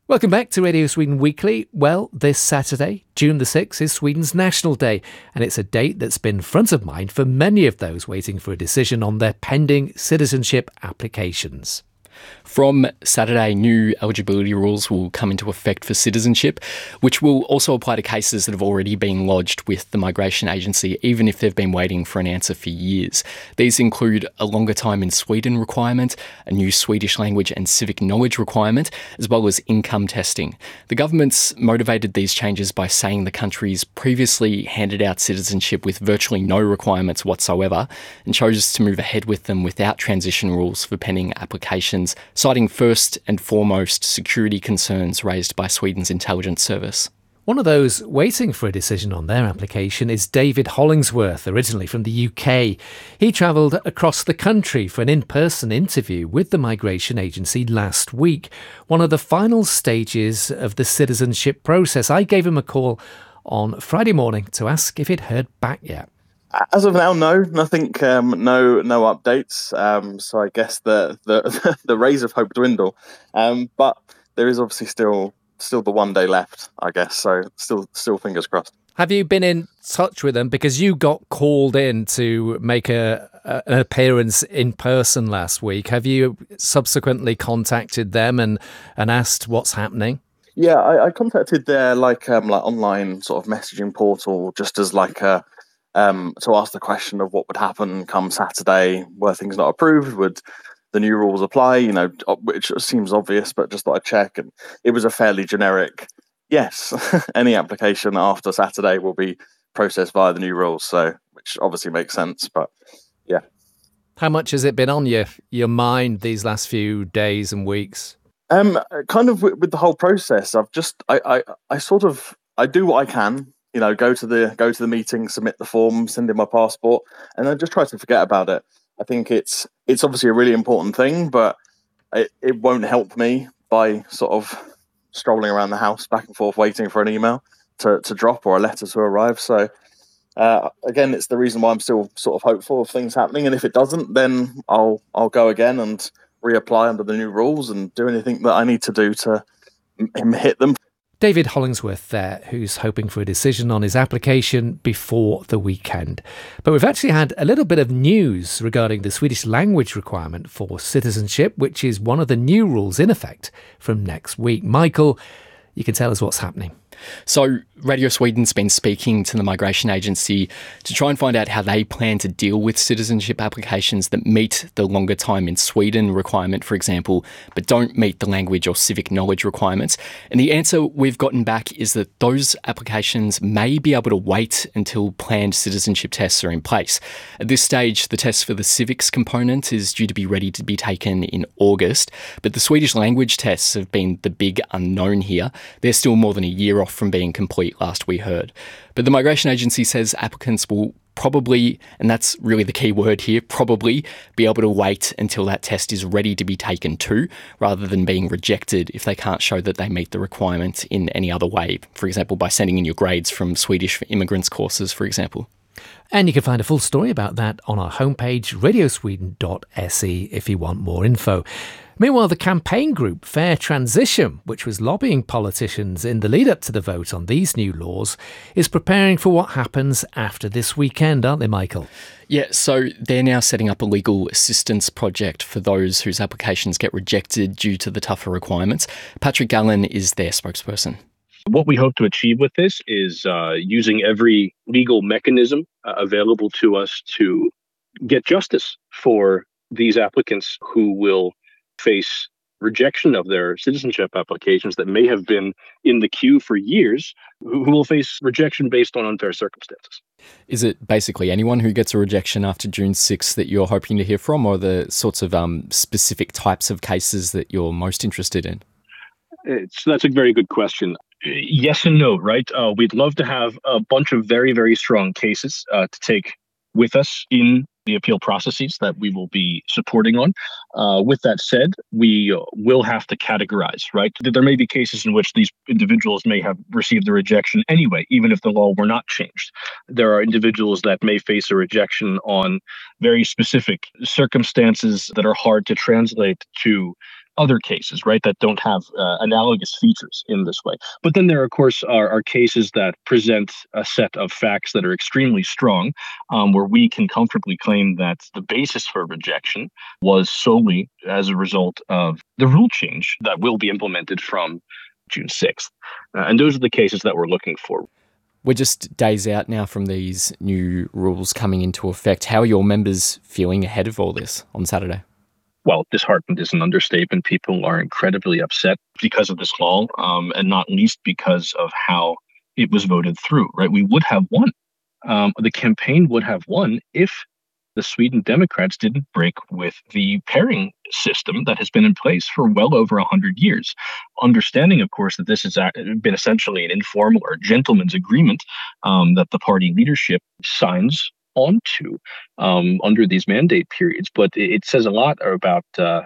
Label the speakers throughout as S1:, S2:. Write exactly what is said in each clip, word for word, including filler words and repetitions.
S1: Welcome back to Radio Sweden Weekly. Well, this Saturday, June the sixth, is Sweden's National Day, and it's a date that's been front of mind for many of those waiting for a decision on their pending citizenship applications.
S2: From Saturday, new eligibility rules will come into effect for citizenship, which will also apply to cases that have already been lodged with the Migration Agency, even if they've been waiting for an answer for years. These include a longer time in Sweden requirement, a new Swedish language and civic knowledge requirement, as well as income testing. The government's motivated these changes by saying the country's previously handed out citizenship with virtually no requirements whatsoever and chose to move ahead with them without transition rules for pending applications, citing first and foremost security concerns raised by Sweden's intelligence service.
S1: One of those waiting for a decision on their application is David Hollingsworth, originally from the U K. He travelled across the country for an in-person interview with the Migration Agency last week, one of the final stages of the citizenship process. I gave him a call on Friday morning to ask if he'd heard back yet.
S3: As of now, no, nothing, um, no, no updates. Um, so I guess the the the rays of hope dwindle. Um, but there is obviously still still the one day left, I guess. So still still fingers crossed.
S1: Have you been in touch with them because you got called in to make a, a an appearance in person last week? Have you subsequently contacted them and and asked what's happening?
S3: Yeah, I, I contacted their like um like online sort of messaging portal just as like a. Um, to ask the question of what would happen come Saturday, were things not approved, would the new rules apply, you know, which seems obvious, but just thought I'd check. And it was a fairly generic, yes, any application after Saturday will be processed via the new rules. So, which obviously makes sense, but yeah.
S1: How much has it been on your, your mind these last few days and weeks?
S3: Um, kind of with, with the whole process, I've just, I, I, I sort of, I do what I can. You know, go to the go to the meeting, submit the form, send in my passport, and then just try to forget about it. I think it's it's obviously a really important thing, but it, it won't help me by sort of strolling around the house back and forth waiting for an email to, to drop or a letter to arrive. So uh, again, it's the reason why I'm still sort of hopeful of things happening. And if it doesn't, then I'll I'll go again and reapply under the new rules and do anything that I need to do to m- hit them.
S1: David Hollingsworth there, who's hoping for a decision on his application before the weekend. But we've actually had a little bit of news regarding the Swedish language requirement for citizenship, which is one of the new rules in effect from next week. Michael, you can tell us what's happening.
S2: So Radio Sweden's been speaking to the Migration Agency to try and find out how they plan to deal with citizenship applications that meet the longer time in Sweden requirement, for example, but don't meet the language or civic knowledge requirements. And the answer we've gotten back is that those applications may be able to wait until planned citizenship tests are in place. At this stage, the test for the civics component is due to be ready to be taken in August, but the Swedish language tests have been the big unknown here. They're still more than a year off from being complete, last we heard. But the Migration Agency says applicants will probably, and that's really the key word here, probably be able to wait until that test is ready to be taken too, rather than being rejected if they can't show that they meet the requirement in any other way, for example, by sending in your grades from Swedish for Immigrants courses, for example.
S1: And you can find a full story about that on our homepage, radio sweden dot s e, if you want more info. Meanwhile, the campaign group Fair Transition, which was lobbying politicians in the lead-up to the vote on these new laws, is preparing for what happens after this weekend, aren't they, Michael?
S2: Yeah, so they're now setting up a legal assistance project for those whose applications get rejected due to the tougher requirements. Patrick Gallen is their spokesperson.
S4: What we hope to achieve with this is uh, using every legal mechanism uh, available to us to get justice for these applicants who will face rejection of their citizenship applications that may have been in the queue for years, who will face rejection based on unfair circumstances.
S2: Is it basically anyone who gets a rejection after June sixth that you're hoping to hear from, or the sorts of um, specific types of cases that you're most interested in?
S4: It's, that's a very good question. Yes and no, right? Uh, we'd love to have a bunch of very, very strong cases uh, to take with us in the appeal processes that we will be supporting on. Uh, with that said, we will have to categorize, right? There may be cases in which these individuals may have received a rejection anyway, even if the law were not changed. There are individuals that may face a rejection on very specific circumstances that are hard to translate to other cases, right, that don't have uh, analogous features in this way. But then there, of course, are, are cases that present a set of facts that are extremely strong, um, where we can comfortably claim that the basis for rejection was solely as a result of the rule change that will be implemented from June sixth. Uh, and those are the cases that we're looking for.
S2: We're just days out now from these new rules coming into effect. How are your members feeling ahead of all this on Saturday?
S4: Well, disheartened is an understatement. People are incredibly upset because of this law, um, and not least because of how it was voted through, right? We would have won. Um, the campaign would have won if the Sweden Democrats didn't break with the pairing system that has been in place for well over one hundred years. Understanding, of course, that this has been essentially an informal or gentleman's agreement um, that the party leadership signs onto um, under these mandate periods. But it says a lot about uh,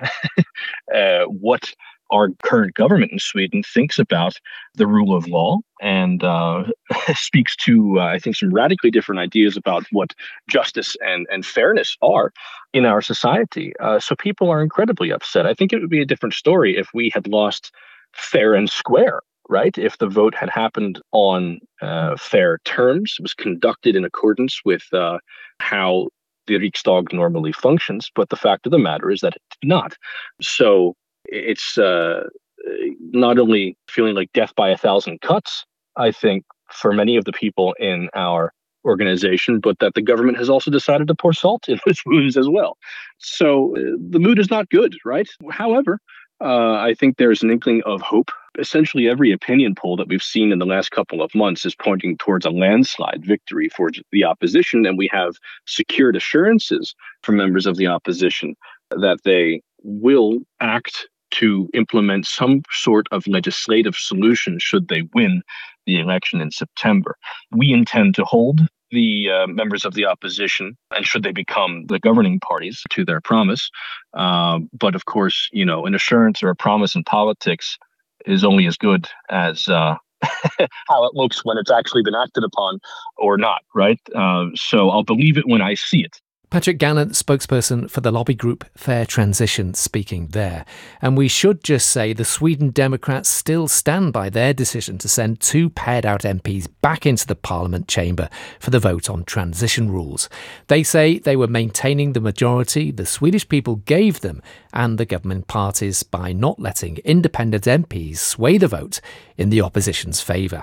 S4: uh, what our current government in Sweden thinks about the rule of law, and uh, speaks to, uh, I think, some radically different ideas about what justice and, and fairness are in our society. Uh, so people are incredibly upset. I think it would be a different story if we had lost fair and square, right? If the vote had happened on uh, fair terms, was conducted in accordance with uh, how the Riksdag normally functions. But the fact of the matter is that it did not. So it's uh, not only feeling like death by a thousand cuts, I think, for many of the people in our organization, but that the government has also decided to pour salt in its wounds as well. So uh, the mood is not good, right? However, uh, I think there's an inkling of hope. Essentially, every opinion poll that we've seen in the last couple of months is pointing towards a landslide victory for the opposition, and we have secured assurances from members of the opposition that they will act to implement some sort of legislative solution should they win the election in September. We intend to hold the uh, members of the opposition, and should they become the governing parties, to their promise. Uh, but of course, you know, an assurance or a promise in politics is only as good as uh, how it looks when it's actually been acted upon or not, right? Uh, so I'll believe it when I see it.
S1: Patrick Gallant, spokesperson for the lobby group Fair Transition, speaking there. And we should just say the Sweden Democrats still stand by their decision to send two paired-out M Ps back into the Parliament chamber for the vote on transition rules. They say they were maintaining the majority the Swedish people gave them and the government parties by not letting independent M Ps sway the vote in the opposition's favour.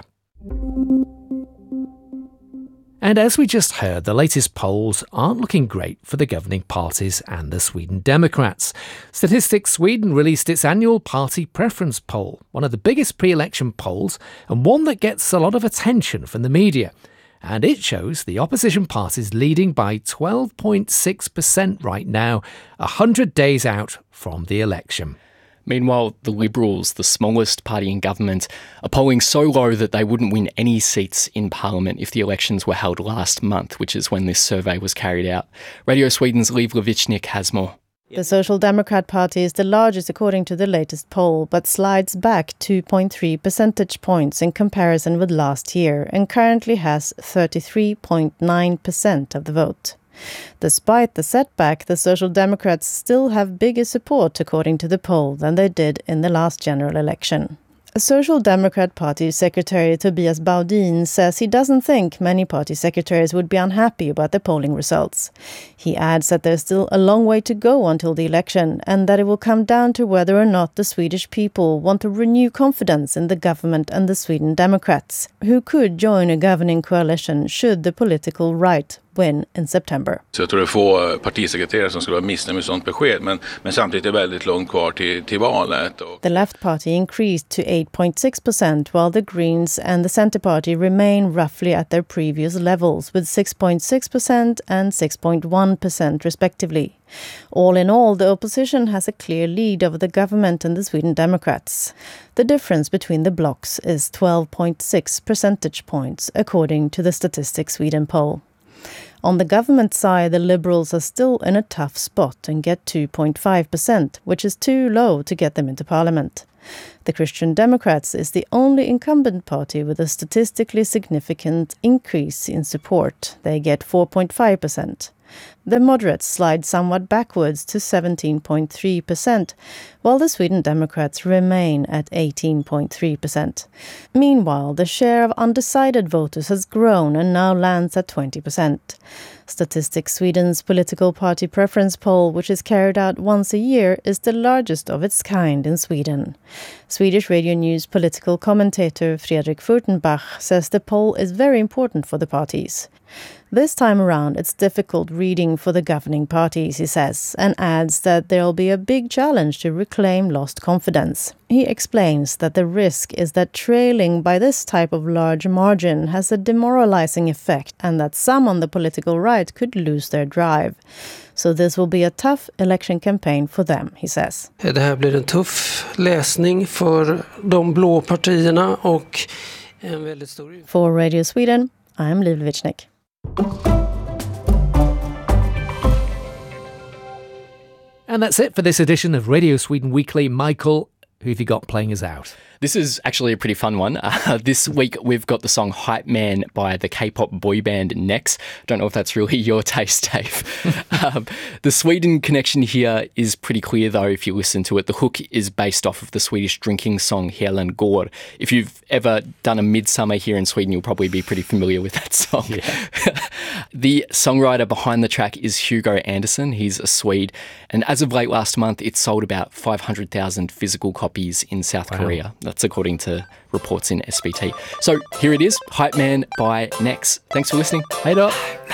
S1: And as we just heard, the latest polls aren't looking great for the governing parties and the Sweden Democrats. Statistics Sweden released its annual party preference poll, one of the biggest pre-election polls and one that gets a lot of attention from the media. And it shows the opposition parties leading by twelve point six percent right now, one hundred days out from the election.
S2: Meanwhile, the Liberals, the smallest party in government, are polling so low that they wouldn't win any seats in Parliament if the elections were held last month, which is when this survey was carried out. Radio Sweden's Liv Levichnik has more.
S5: The Social Democrat Party is the largest according to the latest poll, but slides back two point three percentage points in comparison with last year and currently has thirty-three point nine percent of the vote. Despite the setback, the Social Democrats still have bigger support according to the poll than they did in the last general election. Social Democrat Party Secretary Tobias Baudin says he doesn't think many party secretaries would be unhappy about the polling results. He adds that there's still a long way to go until the election and that it will come down to whether or not the Swedish people want to renew confidence in the government and the Sweden Democrats, who could join a governing coalition should the political right win in September.
S6: Så jag tror det är få partisekreterare som skulle vara missnöjda med sånt besked, men, men samtidigt är det väldigt långt kvar till, till valet. Och...
S5: The Left Party increased to eight point six percent, while the Greens and the Centre Party remain roughly at their previous levels, with six point six percent and six point one percent respectively. All in all, the opposition has a clear lead over the government and the Sweden Democrats. The difference between the blocs is twelve point six percentage points, according to the Statistics Sweden poll. On the government side, the Liberals are still in a tough spot and get two point five percent, which is too low to get them into parliament. The Christian Democrats is the only incumbent party with a statistically significant increase in support. They get four point five percent. The moderates slide somewhat backwards to seventeen point three percent, while the Sweden Democrats remain at eighteen point three percent. Meanwhile, the share of undecided voters has grown and now lands at twenty percent. Statistics Sweden's political party preference poll, which is carried out once a year, is the largest of its kind in Sweden. Swedish Radio News political commentator Fredrik Furtenbach says the poll is very important for the parties. This time around, it's difficult reading for the governing parties, he says, and adds that there'll be a big challenge to reclaim lost confidence. He explains that the risk is that trailing by this type of large margin has a demoralizing effect and that some on the political right could lose their drive. So this will be a tough election campaign for them, he says.
S7: Det här blir en tuff läsning för de blå partierna och en väldigt stor...
S5: For Radio Sweden, I'm Liv Vichnik.
S1: And that's it for this edition of Radio Sweden Weekly. Michael, who have you got playing us out?
S2: This is actually a pretty fun one. Uh, this week we've got the song Hype Man by the K-pop boy band Nex. Don't know if that's really your taste, Dave. um, the Sweden connection here is pretty clear though if you listen to it. The hook is based off of the Swedish drinking song Helen Gård. If you've ever done a midsummer here in Sweden, you'll probably be pretty familiar with that song. Yeah. The songwriter behind the track is Hugo Andersson. He's a Swede. And as of late last month, it sold about five hundred thousand physical copies in South wow. Korea. That's according to reports in S V T. So here it is, Hype Man by Nex. Thanks for listening.
S1: Hey, Doc.